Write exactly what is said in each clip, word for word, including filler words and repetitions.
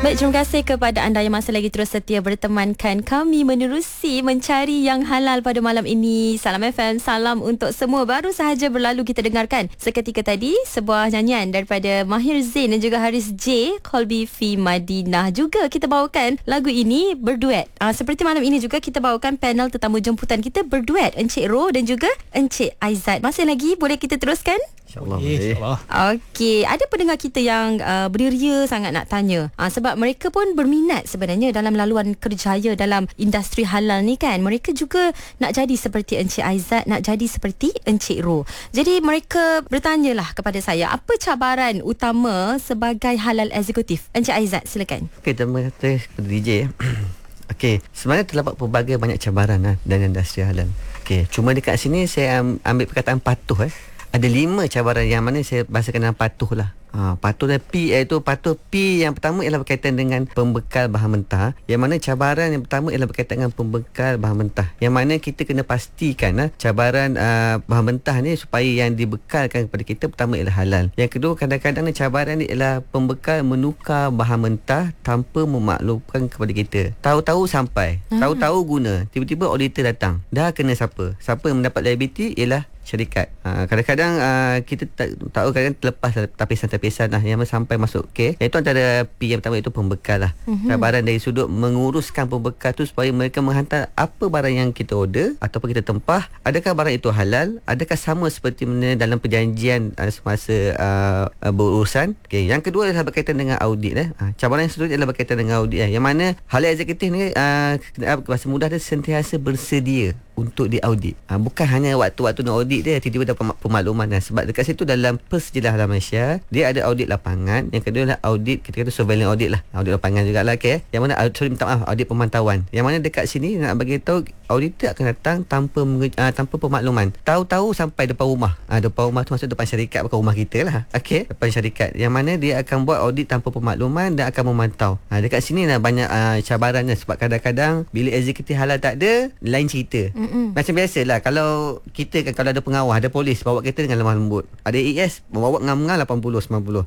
Baik, terima kasih kepada anda yang masih lagi terus setia bertemankan kami menerusi mencari yang halal pada malam ini. Salam F M, salam untuk semua. Baru sahaja berlalu kita dengarkan seketika tadi sebuah nyanyian daripada Mahir Zain dan juga Haris J, Qalbi Fi Madinah. Juga kita bawakan lagu ini berduet. Uh, seperti malam ini juga kita bawakan panel tetamu jemputan kita berduet, Encik Ro dan juga Encik Aizat. Masih lagi boleh kita teruskan? InsyaAllah. InsyaAllah. Okey, ada pendengar kita yang uh, beria sangat nak tanya. Uh, sebab mereka pun berminat sebenarnya dalam laluan kerjaya dalam industri halal ni kan. Mereka juga nak jadi seperti Encik Aizat, nak jadi seperti Encik Ro. Jadi mereka bertanyalah kepada saya, apa cabaran utama sebagai halal eksekutif? Encik Aizat, silakan. Okey, terima kasih kepada D J. Okey, sebenarnya terdapat pelbagai banyak cabaran lah dalam industri halal. Okey, cuma dekat sini saya ambil perkataan patuh eh. Ada lima cabaran yang mana saya bahasakan dalam patuh lah. Ha, patuh dan P iaitu patuh P yang pertama ialah berkaitan dengan pembekal bahan mentah. Yang mana cabaran yang pertama ialah berkaitan dengan pembekal bahan mentah. Yang mana kita kena pastikan ha, cabaran uh, bahan mentah ni supaya yang dibekalkan kepada kita pertama ialah halal. Yang kedua, kadang-kadang cabaran ni ialah pembekal menukar bahan mentah tanpa memaklumkan kepada kita. Tahu-tahu sampai, hmm. tahu-tahu guna, tiba-tiba auditor datang. Dah kena siapa? Siapa yang mendapat liability ialah syarikat. Ha, kadang-kadang uh, kita tak tahu kadang terlepas tapisan-tapisan lah yang sampai masuk K. Itu antara P yang pertama, itu pembekal lah. Mm-hmm. Cabaran dari sudut menguruskan pembekal tu supaya mereka menghantar apa barang yang kita order ataupun kita tempah. Adakah barang itu halal? Adakah sama seperti mana dalam perjanjian uh, semasa uh, uh, berurusan? Okay. Yang kedua adalah berkaitan dengan audit. Eh. Ha, cabaran yang seterusnya adalah berkaitan dengan audit. Eh. Yang mana halal eksekutif ni uh, bahasa mudah dia sentiasa bersedia untuk diaudit. Ha, bukan hanya waktu-waktu nak audit dia tiba-tiba dapat pemakluman. Ha, sebab dekat situ dalam Persejarah Halal Malaysia dia ada audit lapangan. Yang kedua adalah audit, kita kata surveillance audit lah. Audit lapangan jugalah. Okay. Yang mana, sorry minta maaf, audit pemantauan. Yang mana dekat sini nak bagi tahu auditor akan datang tanpa uh, tanpa pemakluman. Tahu-tahu sampai depan rumah. Ha, depan rumah tu maksud depan syarikat, bukan rumah kita lah. Okay. Depan syarikat. Yang mana dia akan buat audit tanpa pemakluman dan akan memantau. Ha, dekat sini lah banyak uh, cabarannya. Sebab kadang-kadang bila eksekutif halal tak ada, lain cerita. Mm-mm. Macam biasalah, kalau kita kan, kalau ada pengawal, ada polis, bawa kereta dengan lemah lembut. Ada A S, bawa ngang-ngang lapan puluh, sembilan puluh.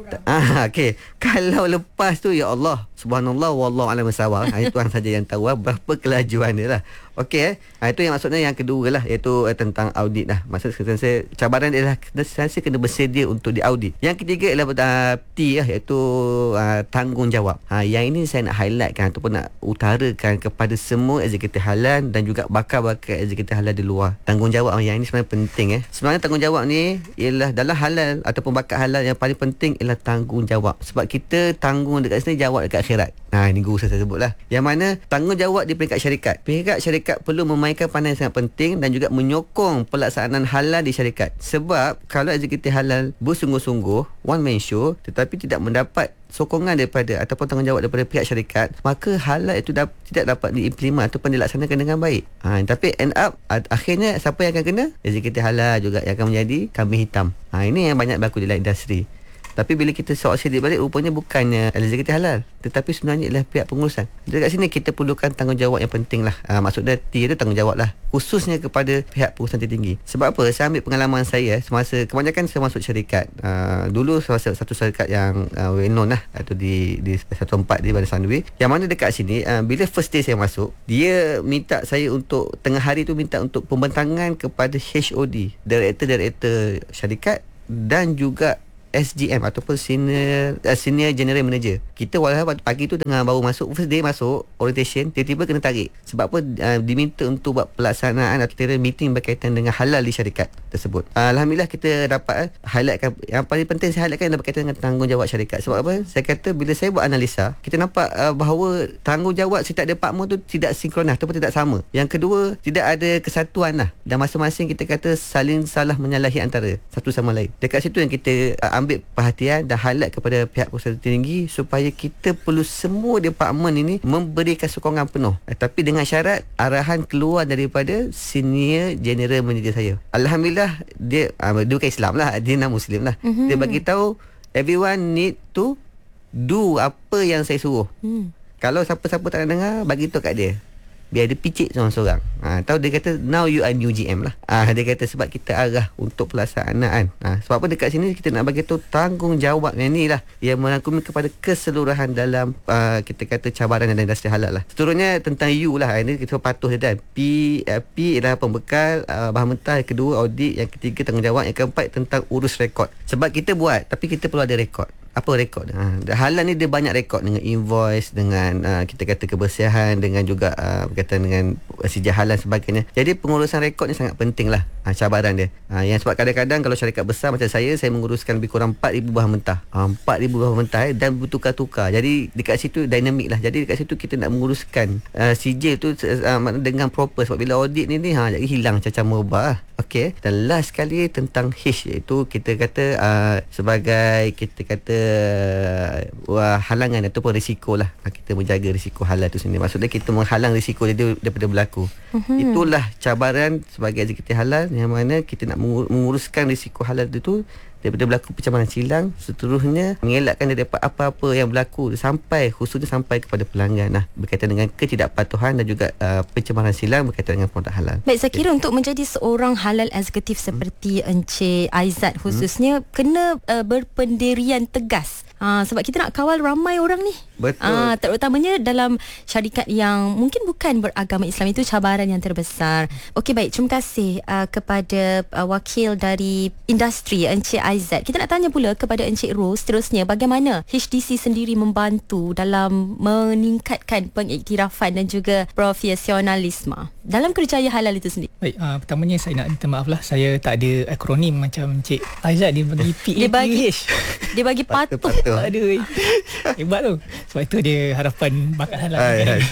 Ah, okey. Kalau lepas tu, ya Allah, subhanallah, wallahu a'lam bissawab. Ha, itu Tuhan saja yang tahu berapa kelajuan dia lah. Okey eh. Ha, itu yang maksudnya yang kedua lah, iaitu uh, tentang audit lah. Maksud saya, cabaran dia adalah saya kena bersedia untuk diaudit. Yang ketiga ialah uh, T lah, iaitu uh, tanggungjawab. Ha, yang ini saya nak highlightkan ataupun nak utarakan kepada semua eksekutif halal dan juga bakal-bakal eksekutif halal di luar. Tanggungjawab yang ini sebenarnya penting eh. Sebenarnya tanggungjawab ni ialah dalam halal ataupun bakal halal yang paling penting ialah tanggungjawab. Sebab kita tanggung dekat sini, jawab dekat akhirat. Nah, ini guru saya sebut lah. Yang mana tanggungjawab di peringkat syarikat. Peringkat syarikat perlu memainkan peranan yang sangat penting dan juga menyokong pelaksanaan halal di syarikat. Sebab kalau eksekutif halal bersungguh-sungguh, one man show, tetapi tidak mendapat sokongan daripada ataupun tanggungjawab daripada pihak syarikat, maka halal itu dap- tidak dapat diimplement ataupun dilaksanakan dengan baik. Ha, tapi end up ad- akhirnya siapa yang akan kena? Eksekutif halal juga yang akan menjadi kambing hitam. Ha, ini yang banyak berlaku di dalam industri. Tapi bila kita soal sedikit balik, rupanya bukannya eksekutif halal, tetapi sebenarnya ialah pihak pengurusan. Dekat sini kita perlukan tanggungjawab yang penting lah. Ha, maksudnya T itu tanggungjawab lah, khususnya kepada pihak pengurusan tertinggi. Sebab apa? Saya ambil pengalaman saya semasa, kebanyakan saya masuk syarikat. Uh, dulu saya masuk satu syarikat yang uh, well known lah, iaitu di, di satu tempat di Bandar Sandwi. Yang mana dekat sini, uh, bila first day saya masuk, dia minta saya untuk, tengah hari tu minta untuk pembentangan kepada H O D, Director-Director syarikat dan juga S G M ataupun senior uh, senior general manager. Kita walaupun pagi tu tengah baru masuk, first day masuk orientation, tiba-tiba kena tarik. Sebab apa? Uh, diminta untuk buat pelaksanaan atau meeting berkaitan dengan halal di syarikat tersebut. Uh, Alhamdulillah kita dapat uh, highlightkan, yang paling penting saya highlightkan adalah berkaitan dengan tanggungjawab syarikat. Sebab apa? Saya kata bila saya buat analisa, kita nampak uh, bahawa tanggungjawab setiap departmen tu tidak sinkronis ataupun tidak sama. Yang kedua, tidak ada kesatuan lah, dan masing-masing kita kata saling salah menyalahi antara satu sama lain. Dekat situ yang kita uh, ambil perhatian dan highlight kepada pihak pengurusan tertinggi supaya kita perlu semua departmen ini memberikan sokongan penuh, eh, tapi dengan syarat arahan keluar daripada senior general manager saya. Alhamdulillah dia uh, dia bukan Islam lah, dia non Muslim lah. Mm-hmm. Dia bagi tahu everyone need to do apa yang saya suruh. Mm. Kalau siapa-siapa tak nak dengar, bagi tahu kat dia. biar dia picit seorang-seorang. Ha, tahu dia kata now you are new G M lah. Ha, dia kata sebab kita arah untuk pelaksanaan. Ha, sebab apa dekat sini kita nak bagi tu tanggungjawab yang ni lah yang merangkumi kepada keseluruhan dalam uh, kita kata cabaran dalam industri halal lah. Seterusnya tentang U lah. Ini kita patuh je dan P, uh, P adalah pembekal, uh, bahan mentah. Yang kedua audit. Yang ketiga tanggungjawab. Yang keempat tentang urus rekod. Sebab kita buat tapi kita perlu ada rekod. Apa rekod? Ha, halal ni dia banyak rekod dengan invoice, dengan uh, kita kata kebersihan, dengan juga uh, berkaitan dengan sijil halal sebagainya. Jadi pengurusan rekod ni sangat penting lah, ha, cabaran dia. Ha, yang sebab kadang-kadang kalau syarikat besar macam saya, saya menguruskan lebih kurang empat ribu bahan mentah. Ha, empat ribu bahan mentah eh, dan bertukar-tukar. Jadi dekat situ dinamik lah. Jadi dekat situ kita nak menguruskan uh, sijil tu uh, dengan proper. Sebab bila audit ni ni ha, jadi hilang cacar merubah lah. Okey. Dan last sekali tentang H, iaitu kita kata uh, sebagai kita kata uh, halangan ataupun risiko lah. Kita menjaga risiko halal tu sendiri. Maksudnya kita menghalang risiko dia daripada berlaku. Uh-huh. Itulah cabaran sebagai eksekutif halal yang mana kita nak menguruskan risiko halal itu daripada berlaku pencemaran silang, seterusnya mengelakkan daripada apa-apa yang berlaku sampai khususnya sampai kepada pelanggan lah, berkaitan dengan ketidakpatuhan dan juga uh, pencemaran silang berkaitan dengan produk halal. Baik, saya kira okay. untuk menjadi seorang halal eksekutif seperti hmm. Encik Aizat khususnya hmm. kena uh, berpendirian tegas. Ha, sebab kita nak kawal ramai orang ni. Betul. Ha, terutamanya dalam syarikat yang mungkin bukan beragama Islam, itu cabaran yang terbesar. Okey, baik, terima kasih uh, kepada uh, wakil dari industri Encik Aizat. Kita nak tanya pula kepada Encik Ros seterusnya, bagaimana H D C sendiri membantu dalam meningkatkan pengiktirafan dan juga profesionalisme dalam kerjaya halal itu sendiri. Baik, uh, pertamanya saya nak minta maaf lah, saya tak ada akronim macam Encik Aizat. Dia bagi P A T H. Dia bagi, dia bagi patuh. Patuh. Aduh, hebat tu. Sebab itu dia harapan bakat halal. Hai, hai.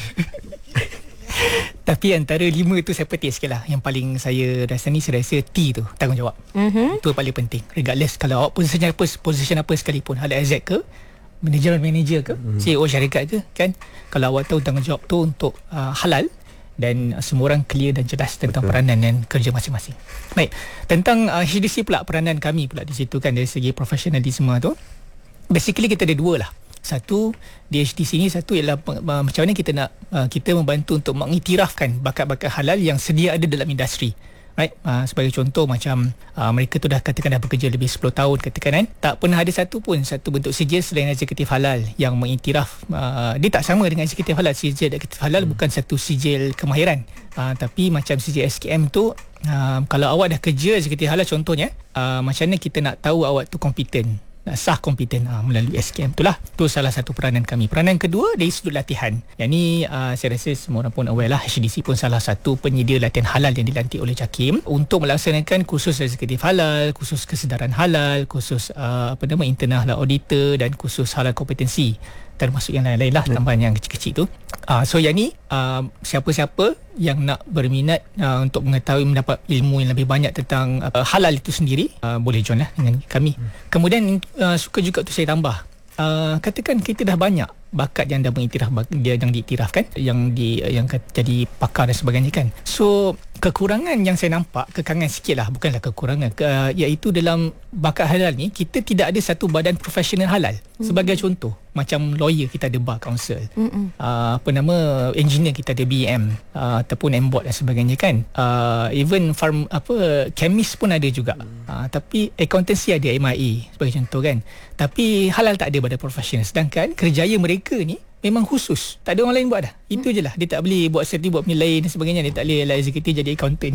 Tapi antara lima tu saya petik sikit lah. Yang paling saya rasa ni, saya rasa T tu, tanggungjawab. Mm-hmm. Itu paling penting. Regardless kalau awak position apa, position apa sekalipun, halal exec ke, manager manager ke, mm-hmm. C E O syarikat ke, kan, kalau awak tahu tanggungjawab tu untuk uh, halal, dan semua orang clear dan jelas tentang Betul. peranan dan kerja masing-masing. Baik, tentang uh, H D C pula, peranan kami pula di situ kan, dari segi profesionalisme tu, basically kita ada dua lah. Satu di H D C ni, satu ialah uh, macam mana kita nak uh, kita membantu untuk mengiktirafkan bakat-bakat halal yang sedia ada dalam industri. Right? Uh, sebagai contoh macam uh, mereka tu dah katakan dah bekerja lebih sepuluh tahun katakan kan, tak pernah ada satu pun satu bentuk sijil selain eksekutif halal yang mengiktiraf. Uh, dia tak sama dengan eksekutif halal. Sijil eksekutif halal hmm. bukan satu sijil kemahiran. Uh, tapi macam sijil S K M tu, uh, kalau awak dah kerja eksekutif halal contohnya, uh, macam mana kita nak tahu awak tu kompeten, sah kompeten ha, melalui S K M tu lah. Itu salah satu peranan kami. Peranan kedua dari sudut latihan. Yang ni uh, saya rasa semua orang pun aware lah, H D C pun salah satu penyedia latihan halal yang dilantik oleh JAKIM untuk melaksanakan kursus eksekutif halal, kursus kesedaran halal, kursus uh, apa nama internal halal auditor dan kursus halal kompetensi, termasuk yang lain-lain lah, tambahan yang kecil-kecil tu. Uh, so yang ni uh, siapa-siapa yang nak berminat uh, untuk mengetahui, mendapat ilmu yang lebih banyak tentang uh, halal itu sendiri, uh, boleh join lah dengan kami. Hmm. Kemudian uh, suka juga tu saya tambah, uh, katakan kita dah banyak bakat yang dah mengiktiraf, dia yang diiktirafkan, yang di yang jadi pakar dan sebagainya kan. So kekurangan yang saya nampak, kekangan sikit lah, bukanlah kekurangan, ke, iaitu dalam bakat halal ni kita tidak ada satu badan profesional halal. Mm. Sebagai contoh, macam lawyer kita ada bar council, uh, apa nama, engineer kita ada B M uh, ataupun M board dan sebagainya kan. Uh, even farm apa chemist pun ada juga. Mm. Uh, tapi accountancy ada M I A sebagai contoh kan. Tapi halal tak ada badan profesional. Sedangkan kerjaya mereka ni memang khusus, tak ada orang lain buat dah. Itu je lah. Dia tak boleh buat sendiri, buat benda lain dan sebagainya. Dia tak boleh lah executive jadi accountant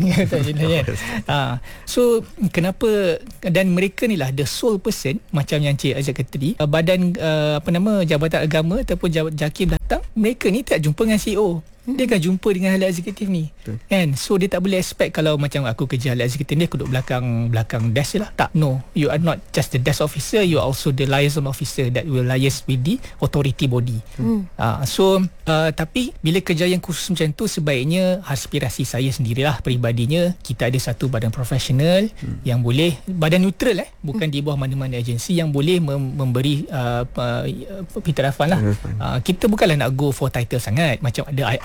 ha. So kenapa, dan mereka ni lah the sole person, macam yang Cik Aizat kata tadi, badan uh, apa nama, Jabatan Agama ataupun JAKIM datang, mereka ni tak jumpa dengan C E O, dia akan jumpa dengan halal eksekutif ni. Betul. Kan? So dia tak boleh expect kalau macam aku kerja halal eksekutif ni, aku duduk belakang belakang desk je lah. Tak, no, you are not just the desk officer, you are also the liaison officer that will liaise with the authority body. Hmm. Uh, so uh, tapi bila kerja yang khusus macam tu, sebaiknya aspirasi saya sendirilah peribadinya, kita ada satu badan profesional hmm. yang boleh, badan neutral eh, bukan hmm. di bawah mana-mana agensi, yang boleh mem- memberi uh, uh, iktirafan lah. Uh, kita bukanlah nak go for title sangat, macam ada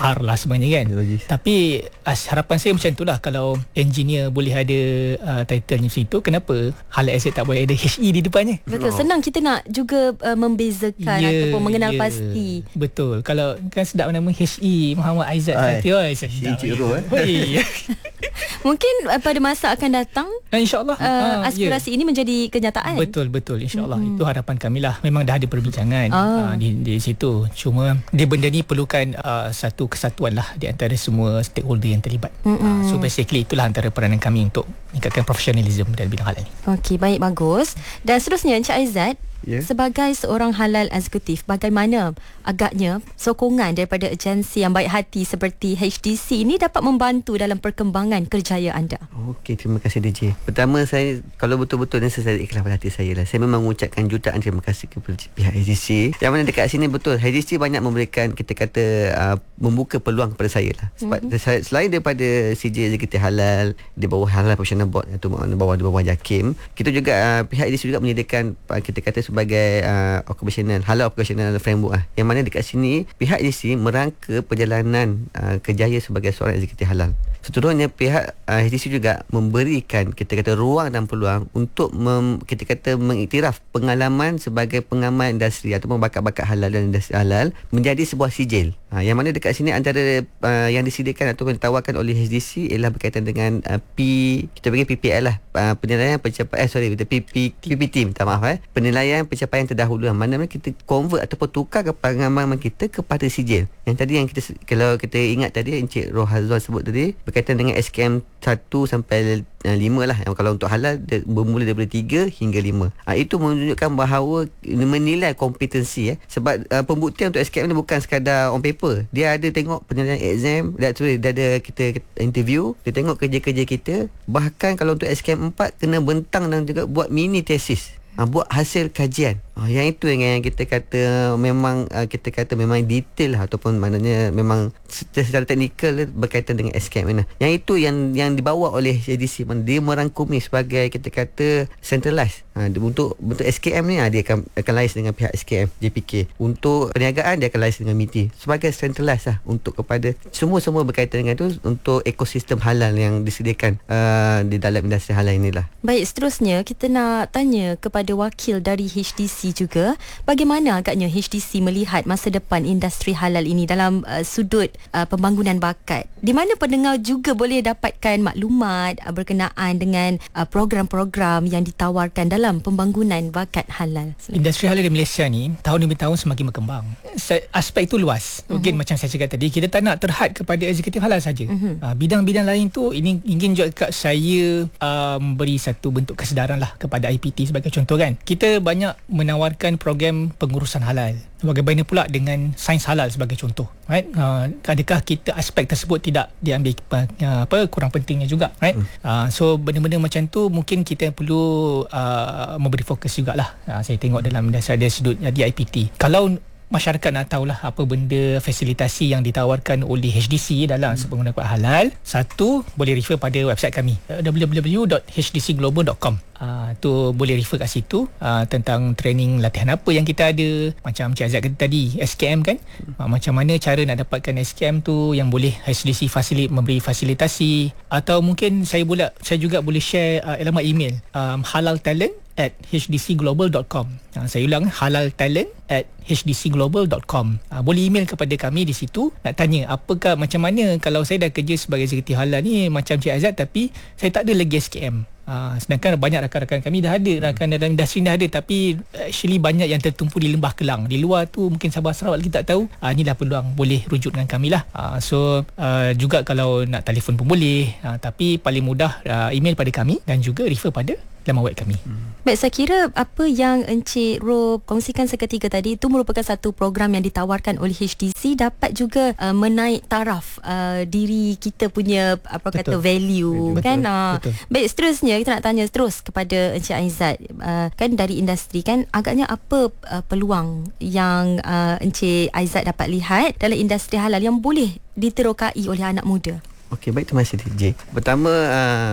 mahar lah sebenarnya kan. Logis. Tapi as, harapan saya macam itulah, kalau engineer boleh ada uh, title macam itu, kenapa halal asset tak boleh ada H E di depannya? Betul, senang kita nak juga uh, membezakan Ya, ataupun mengenal ya. pasti. Betul. Kalau kan sedap nama H E Muhammad Aizat Ay, kata, oi sedap. Encik Ro, eh. Oi. Mungkin uh, pada masa akan datang InsyaAllah uh, ah, aspirasi ini menjadi kenyataan. Betul betul insyaAllah. Mm-hmm. Itu harapan kami lah. Memang dah ada perbincangan Ah. uh, di, di situ. Cuma dia benda ni perlukan uh, satu kesatuan lah di antara semua stakeholder yang terlibat. Uh, so basically itulah antara peranan kami untuk meningkatkan profesionalism dalam bidang halal ni. Okey, baik, bagus. Dan seterusnya Encik Aizat, Ya. sebagai seorang halal eksekutif, bagaimana agaknya sokongan daripada agensi yang baik hati seperti H D C ini dapat membantu dalam perkembangan kerjaya anda? Okey, terima kasih D J. Pertama, saya kalau betul-betul ni saya ikhlas pada hati saya lah. Saya memang mengucapkan jutaan terima kasih kepada pihak H D C. Yang mana dekat sini betul, H D C banyak memberikan, kita kata uh, membuka peluang kepada saya lah. Sebab mm-hmm. selain daripada C J Executive Halal di bawah Halal Professional Board, atau bawah di bawah JAKIM, kita juga uh, pihak H D C juga menyediakan uh, kita kata sebagai uh, occupational halal occupational framework lah. Yang mana dekat sini pihak H D C merangka perjalanan uh, kerjaya sebagai seorang eksekutif halal. Seterusnya pihak uh, H D C juga memberikan kita kata ruang dan peluang untuk mem, kita kata mengiktiraf pengalaman sebagai pengamal industri ataupun bakat-bakat halal dan industri halal menjadi sebuah sijil. Ha, yang mana dekat sini antara uh, yang disediakan ataupun ditawarkan oleh H D C ialah berkaitan dengan uh, P kita bagi P P L lah, uh, penilaian pencapaian eh sorry P P P P T minta maaf eh penilaian pencapaian terdahulu, mana mana kita convert ataupun tukar ke pengalaman kita kepada sijil. Yang tadi yang kita kalau kita ingat tadi Encik Rohazwan sebut tadi berkaitan dengan S K M satu sampai lima lah. Yang kalau untuk halal dia bermula daripada tiga hingga lima. Ha, itu menunjukkan bahawa menilai kompetensi eh. Sebab uh, pembuktian untuk S K M ni bukan sekadar on paper. Dia ada tengok penilaian exam, dia, sorry, dia ada kita interview, dia tengok kerja-kerja kita. Bahkan kalau untuk S K M empat kena bentang dan juga buat mini tesis. Ha, buat hasil kajian. Ha, yang itu yang kita kata memang uh, kita kata memang detail lah, ataupun maknanya memang secara teknikal berkaitan dengan S K M ni. Yang itu yang yang dibawa oleh H D C, dia merangkumi sebagai kita kata centralized. Ha, untuk untuk S K M ni ha, dia akan akan liaise dengan pihak S K M J P K. Untuk perniagaan dia akan liaise dengan M I T I sebagai centralized lah untuk kepada semua-semua berkaitan dengan itu untuk ekosistem halal yang disediakan uh, di dalam industri halal inilah. Baik, seterusnya kita nak tanya kepada wakil dari H D C juga, bagaimana agaknya H D C melihat masa depan industri halal ini dalam uh, sudut uh, pembangunan bakat, di mana pendengar juga boleh dapatkan maklumat uh, berkenaan dengan uh, program-program yang ditawarkan dalam pembangunan bakat halal. Industri halal di Malaysia ni tahun demi tahun semakin berkembang. Aspek itu luas. Mungkin uh-huh. macam saya cakap tadi, kita tak nak terhad kepada eksekutif halal saja. Uh-huh. Uh, bidang-bidang lain tu ini ingin juga saya uh, memberi satu bentuk kesedaran lah kepada I P T sebagai contoh kan. Kita banyak menawarkan program pengurusan halal. Bagaimana pula dengan sains halal sebagai contoh, right? Uh, adakah kita aspek tersebut tidak diambil uh, apa kurang pentingnya juga, right? Hmm. Uh, so benda-benda macam tu mungkin kita perlu uh, memberi fokus jugalah. Uh, saya tengok dalam dasar ada sudut uh, di I P T. Kalau masyarakat nak tahulah apa benda fasilitasi yang ditawarkan oleh H D C dalam hmm. pengguna kuat halal, satu boleh refer pada website kami w w w dot h d c global dot com. Uh, tu boleh refer kat situ uh, tentang training latihan apa yang kita ada, macam Cik Azad kata tadi S K M kan, uh, macam mana cara nak dapatkan S K M tu yang boleh H D C fasilit memberi fasilitasi, atau mungkin saya boleh saya juga boleh share uh, alamat email um, halal talent at h d c global dot com. Uh, saya ulang, halal talent at h d c global dot com. Uh, boleh email kepada kami di situ nak tanya apakah macam mana kalau saya dah kerja sebagai eksekutif halal ni macam Cik Azad tapi saya tak ada lagi S K M. Uh, sedangkan banyak rakan-rakan kami dah ada, rakan dalam industri dah ada, tapi actually banyak yang tertumpu di Lembah Kelang. Di luar tu mungkin Sabah Sarawak kita tak tahu. Uh, inilah peluang, boleh rujuk dengan kami lah. Uh, so uh, juga kalau nak telefon pun boleh, uh, tapi paling mudah uh, email pada kami dan juga refer pada laman web kami. Hmm. Baik, saya kira apa yang Encik Ro kongsikan seketika tadi itu merupakan satu program yang ditawarkan oleh H D C, dapat juga uh, menaik taraf uh, diri kita punya apa betul. kata value, betul. kan. Uh, betul. Baik, seterusnya kita nak tanya terus kepada Encik Aizat, uh, kan dari industri kan, agaknya apa uh, peluang yang uh, Encik Aizat dapat lihat dalam industri halal yang boleh diterokai oleh anak muda? Okey, baik, terima kasih D J. Pertama, uh,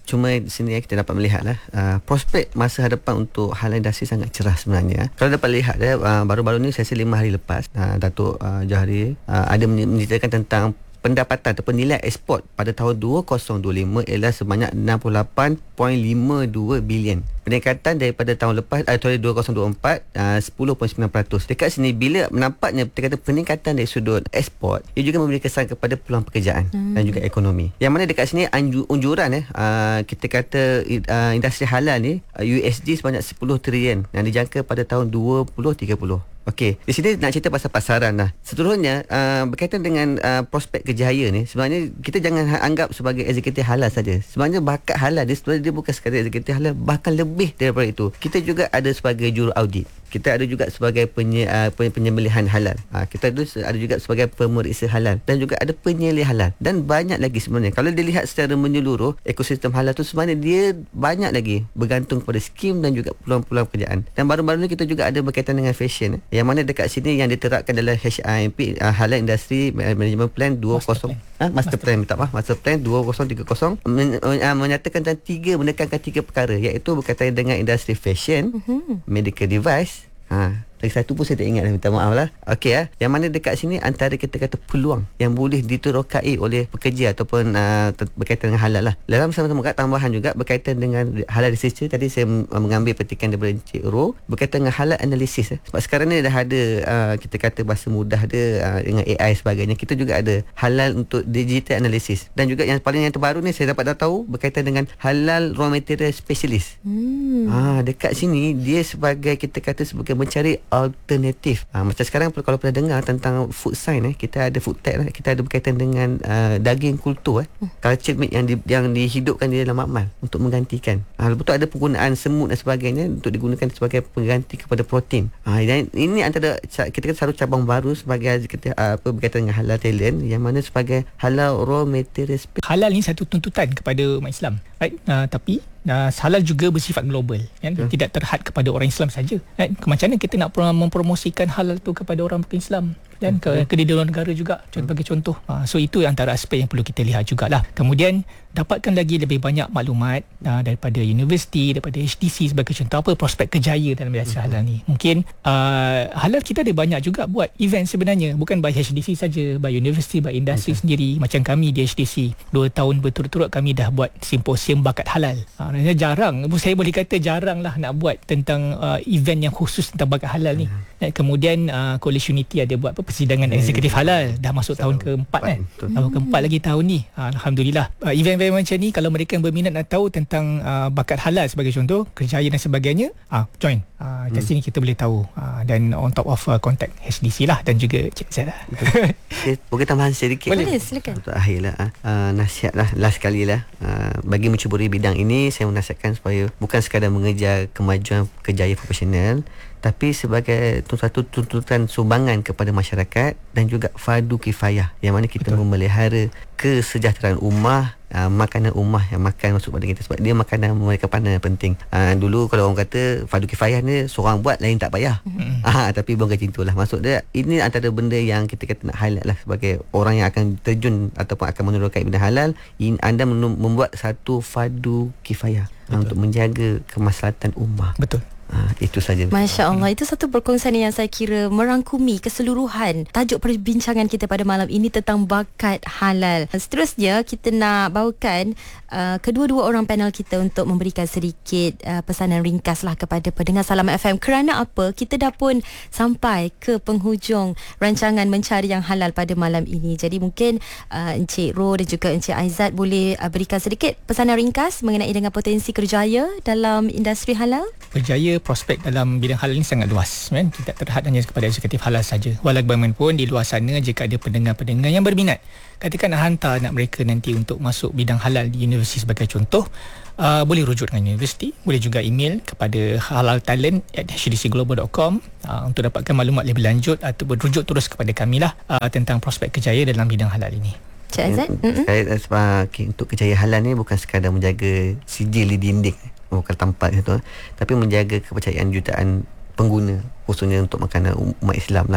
Cuma di sini kita dapat melihat lah uh, prospek masa hadapan untuk halal industri sangat cerah sebenarnya. Kalau dapat lihat eh, uh, baru-baru ni saya rasa lima hari lepas uh, Datuk uh, Johari uh, ada menceritakan tentang pendapatan ataupun nilai ekspor pada tahun dua ribu dua puluh lima ialah sebanyak enam puluh lapan perpuluhan lima dua bilion. Peningkatan daripada tahun lepas uh, tahun dua ribu dua puluh empat uh, sepuluh perpuluhan sembilan peratus. Dekat sini bila nampaknya kita kata peningkatan dari sudut ekspor, ia juga memberi kesan kepada peluang pekerjaan hmm. dan juga ekonomi. Yang mana dekat sini anju, unjuran eh uh, kita kata uh, industri halal ni uh, U S D sebanyak sepuluh trilion yang dijangka pada tahun dua ribu tiga puluh. Okey, di sini nak cerita pasal pasaran lah. Seterusnya uh, berkaitan dengan uh, prospek kerjaya ni, sebenarnya kita jangan ha- anggap sebagai eksekutif halal saja. Sebenarnya bakat halal dia sebenarnya dia bukan sekadar eksekutif halal, bahkan lebih daripada itu. Kita juga ada sebagai juru audit. Kita ada juga sebagai penye, uh, penyembelihan halal. Uh, kita ada, ada juga sebagai pemeriksa halal dan juga ada penyelih halal dan banyak lagi sebenarnya. Kalau dilihat secara menyeluruh ekosistem halal tu sebenarnya dia banyak lagi bergantung kepada skim dan juga peluang-peluang pekerjaan. Dan baru-baru ni kita juga ada berkaitan dengan fashion. Yang mana dekat sini yang diterapkan dalam H I M P uh, Halal Industry Management Plan dua puluh master plan, ha? master plan minta maaf master plan dua ribu tiga puluh men, uh, menyatakan tentang tiga menekankan tiga perkara, iaitu berkaitan dengan industri fashion, mm-hmm. medical device. Ha, lagi satu pun saya tak ingat dah, minta maaf lah. Okey ya, yang mana dekat sini antara kita kata peluang yang boleh diterokai oleh pekerja ataupun uh, berkaitan dengan halal lah. Dalam sama-sama tambahan juga berkaitan dengan halal research. Tadi saya mengambil petikan daripada Encik Ro berkaitan dengan halal analisis. Eh. Sebab sekarang ni dah ada uh, kita kata bahasa mudah dia uh, dengan A I sebagainya. Kita juga ada halal untuk digital analysis. Dan juga yang paling yang terbaru ni saya dapat dah tahu berkaitan dengan halal raw material specialist. Hmm. Ha, dekat sini dia sebagai kita kata sebagai mencari alternatif. Ha, macam sekarang kalau pernah dengar tentang food science eh, kita ada food tech eh, kita ada berkaitan dengan uh, daging kultur eh, hmm. cultured meat yang di, yang dihidupkan di dalam makmal untuk menggantikan. Ha, betul ada penggunaan semut dan sebagainya untuk digunakan sebagai pengganti kepada protein. Ha, dan ini antara kita kata satu cabang baru sebagai kita uh, apa berkaitan dengan halal talent yang mana sebagai halal raw material. Halal ni satu tuntutan kepada umat Islam, right? Uh, tapi Uh, halal juga bersifat global, kan? Hmm. Tidak terhad kepada orang Islam saja. Right? Macam mana kita nak mempromosikan halal tu kepada orang bukan Islam dan ke, ke di luar negara juga, sebagai contoh. Uh, so itu antara aspek yang perlu kita lihat jugalah. Kemudian dapatkan lagi lebih banyak maklumat uh, daripada universiti, daripada H D C sebagai contoh, apa prospek kerjaya dalam industri hmm. halal ni. Mungkin uh, halal kita ada banyak juga buat event sebenarnya, bukan by H D C saja, by universiti, by industri okay. sendiri. Macam kami di H D C dua tahun berturut-turut kami dah buat simposium bakat halal. Uh, jarang, saya boleh kata jarang lah nak buat tentang uh, event yang khusus tentang bakat halal ni. Hmm. Kemudian uh, Coalition Unity ada buat apa, persidangan hmm. eksekutif halal, dah masuk so, tahun keempat kan. Hmm. Tahun keempat lagi tahun ni. Uh, Alhamdulillah. Uh, event-event macam ni, kalau mereka yang berminat nak tahu tentang uh, bakat halal sebagai contoh, kerjaya dan sebagainya, uh, join. Uh, kat hmm. sini kita boleh tahu. Uh, dan on top of uh, contact H D C lah dan juga Cik Z lah. Okay, boleh tambahan sedikit? Boleh, silakan. Untuk akhir lah. Uh, nasihat lah, last kali lah. Uh, bagi mencuburi bidang ini, saya menasihatkan supaya bukan sekadar mengejar kemajuan kerjaya profesional, tapi sebagai satu tuntutan sumbangan kepada masyarakat dan juga fardu kifayah, yang mana kita Betul. memelihara kesejahteraan ummah, uh, makanan ummah yang makan masuk pada kita, sebab dia makanan mereka pandang yang penting. Uh, dulu kalau orang kata fardu kifayah ni seorang buat lain tak payah. Mm-hmm. Uh, tapi bukan macam itulah. Maksud dia ini antara benda yang kita kata nak highlight lah sebagai orang yang akan terjun ataupun akan menerokai bidang halal. In, anda membuat satu fardu kifayah uh, untuk menjaga kemaslahatan ummah. Betul. Ha, itu saja. Masya Allah, itu satu perkongsian yang saya kira merangkumi keseluruhan tajuk perbincangan kita pada malam ini tentang bakat halal. Seterusnya kita nak bawakan uh, kedua-dua orang panel kita untuk memberikan sedikit uh, pesanan ringkas lah kepada pendengar Salam F M. Kerana apa? Kita dah pun sampai ke penghujung rancangan Mencari Yang Halal pada malam ini. Jadi mungkin uh, Encik Ro dan juga Encik Aizat boleh uh, berikan sedikit pesanan ringkas mengenai dengan potensi kerjaya dalam industri halal. Kerjaya prospek dalam bidang halal ini sangat luas, kan? Tidak terhad hanya kepada eksekutif halal saja. Walau bagaimanapun di luar sana, jika ada pendengar-pendengar yang berminat, katakan nak hantar anak mereka nanti untuk masuk bidang halal di universiti sebagai contoh, uh, boleh rujuk dengan universiti, boleh juga email kepada halaltalent at h d c global dot com uh, untuk dapatkan maklumat lebih lanjut atau berujuk terus kepada kami lah uh, tentang prospek kerjaya dalam bidang halal ini. Cik Azad? Mm-hmm. Sebab okay, untuk kerjaya halal ni bukan sekadar menjaga sijil di dinding, bukan tempat itu, tapi menjaga kepercayaan jutaan pengguna, khususnya untuk makanan umat Islam lah.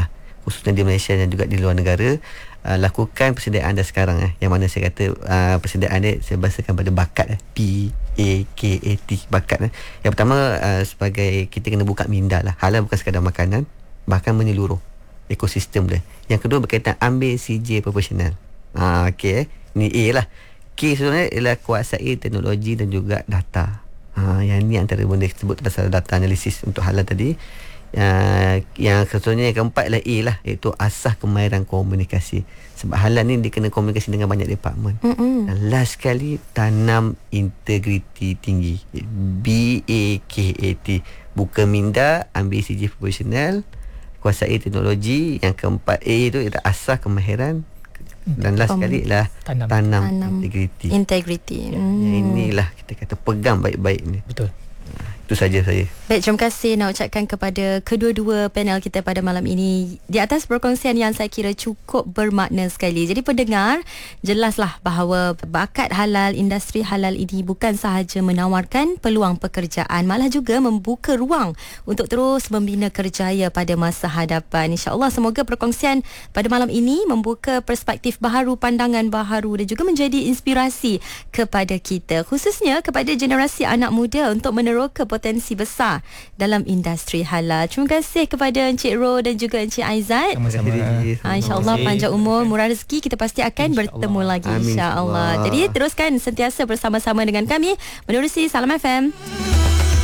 khususnya di Malaysia dan juga di luar negara, uh, lakukan persediaan anda sekarang eh, yang mana saya kata uh, persediaan dia saya bahasakan pada bakat eh, P A K A T, bakat eh. Yang pertama uh, sebagai kita kena buka minda lah, halal bukan sekadar makanan, bahkan menyeluruh ekosistem dia. Yang kedua berkaitan ambil C J profesional. Ah, okey eh. Ni A lah. K sebenarnya ialah kuasai teknologi dan juga data. Ha, yang ni antara benda disebut pasal data analisis untuk halal tadi. Uh, yang satunya yang keempat ialah A lah, iaitu asas kemahiran komunikasi. Sebab halal ni dia kena komunikasi dengan banyak department. Mm-mm. Dan last sekali, tanam integriti tinggi, B A K A T. Buka minda, ambil C J profesional, kuasai teknologi. Yang keempat A tu ialah asas kemahiran. Dan last sekali ialah tanam, tanam, tanam integriti. Integriti. Ya, hmm. Inilah kita kata pegang baik-baik ni. Betul. Itu saja saya. Baik, terima kasih nak ucapkan kepada kedua-dua panel kita pada malam ini di atas perkongsian yang saya kira cukup bermakna sekali. Jadi pendengar, jelaslah bahawa bakat halal, industri halal ini bukan sahaja menawarkan peluang pekerjaan, malah juga membuka ruang untuk terus membina kerjaya pada masa hadapan. InsyaAllah semoga perkongsian pada malam ini membuka perspektif baharu, pandangan baharu dan juga menjadi inspirasi kepada kita, khususnya kepada generasi anak muda untuk meneroka potensi besar dalam industri halal. Terima kasih kepada Encik Ro dan juga Encik Aizat. Sama-sama. Ha, InsyaAllah panjang umur, murah rezeki, kita pasti akan insya bertemu Allah. lagi insyaAllah. Jadi teruskan sentiasa bersama-sama dengan kami menerusi Salam F M.